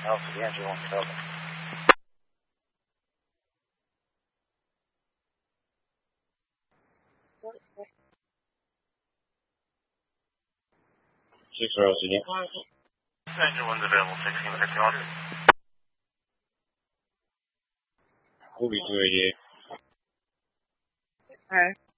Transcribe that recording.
Alpha, the engine won't cover. 6 hours again. Engine 1's available, 1651. We'll be 288. Alright.